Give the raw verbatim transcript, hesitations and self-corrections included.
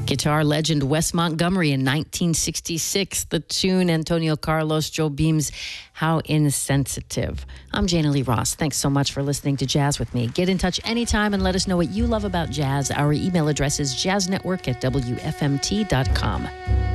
Guitar legend Wes Montgomery in nineteen sixty-six. The tune Antonio Carlos Jobim's How Insensitive. I'm Jana Lee Ross. Thanks so much for listening to Jazz with me. Get in touch anytime and let us know what you love about jazz. Our email address is jazznetwork at w f m t dot com.